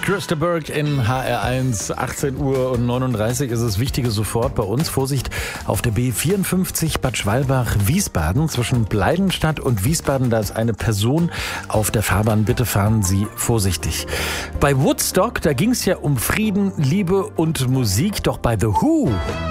Christa Burke in HR1, 18 Uhr und 39 ist es. Wichtige sofort bei uns. Vorsicht auf der B54 Bad Schwalbach-Wiesbaden zwischen Bleidenstadt und Wiesbaden. Da ist eine Person auf der Fahrbahn. Bitte fahren Sie vorsichtig. Bei Woodstock, da ging es ja um Frieden, Liebe und Musik. Doch bei The Who,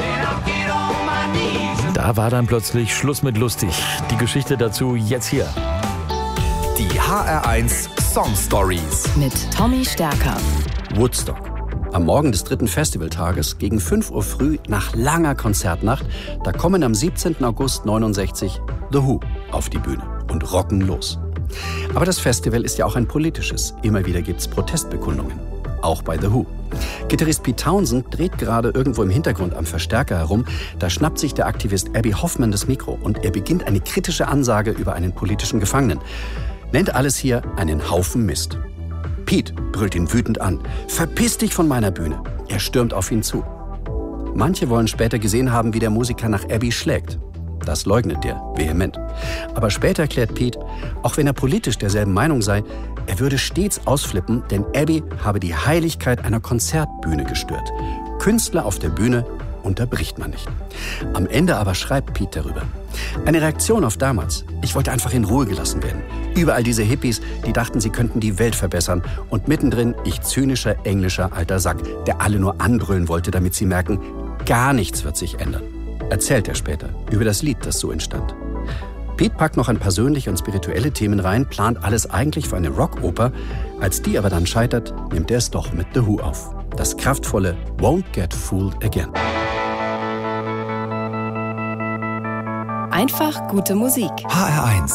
da war dann plötzlich Schluss mit lustig. Die Geschichte dazu jetzt hier. Die HR1 Song Stories mit Tommy Stärker. Woodstock. Am Morgen des 3. Festivaltages gegen 5 Uhr früh nach langer Konzertnacht, da kommen am 17. August 69 The Who auf die Bühne und rocken los. Aber das Festival ist ja auch ein politisches. Immer wieder gibt's Protestbekundungen. Auch bei The Who. Gitarrist Pete Townshend dreht gerade irgendwo im Hintergrund am Verstärker herum. Da schnappt sich der Aktivist Abbie Hoffman das Mikro und er beginnt eine kritische Ansage über einen politischen Gefangenen. Nennt alles hier einen Haufen Mist. Pete brüllt ihn wütend an. Verpiss dich von meiner Bühne. Er stürmt auf ihn zu. Manche wollen später gesehen haben, wie der Musiker nach Abbie schlägt. Das leugnet er vehement. Aber später erklärt Pete, auch wenn er politisch derselben Meinung sei, er würde stets ausflippen, denn Abbie habe die Heiligkeit einer Konzertbühne gestört. Künstler auf der Bühne unterbricht man nicht. Am Ende aber schreibt Pete darüber. Eine Reaktion auf damals. Ich wollte einfach in Ruhe gelassen werden. Überall diese Hippies, die dachten, sie könnten die Welt verbessern. Und mittendrin ich zynischer, englischer alter Sack, der alle nur anbrüllen wollte, damit sie merken, gar nichts wird sich ändern. Erzählt er später über das Lied, das so entstand. Pete packt noch an persönliche und spirituelle Themen rein, plant alles eigentlich für eine Rockoper. Als die aber dann scheitert, nimmt er es doch mit The Who auf. Das kraftvolle Won't Get Fooled Again. Einfach gute Musik. HR1